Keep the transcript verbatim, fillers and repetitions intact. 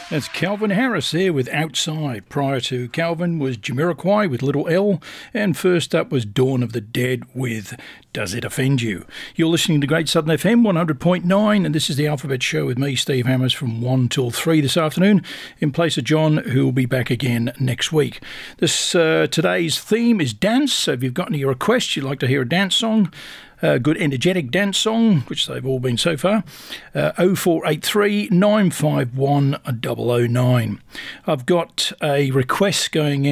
That's Calvin Harris there with Outside. Prior to Calvin was Jamiroquai with Little L. And first up was Dawn of the Dead with Does It Offend You? You're listening to Great Southern F M one hundred point nine, and this is the Alphabet Show with me, Steve Hammers, from one till three this afternoon, in place of John, who will be back again next week. This uh, today's theme is dance, so if you've got any requests, you'd like to hear a dance song, a good energetic dance song, which they've all been so far, uh, oh four eight three, nine five one, double oh nine. I've got a request going in